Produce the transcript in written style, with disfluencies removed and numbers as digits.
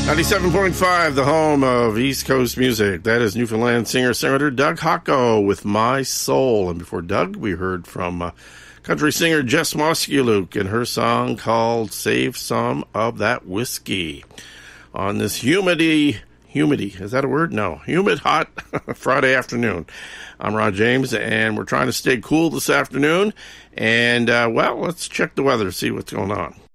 97.5, the home of East Coast music. That is Newfoundland singer-songwriter Doug Hocko with My Soul. And before Doug, we heard from country singer Jess Moskuluke and her song called Save Some of That Whiskey. On this humid, is that a word? No. Humid, hot Friday afternoon. I'm Rod James, and we're trying to stay cool this afternoon. And, well, let's check the weather, see what's going on.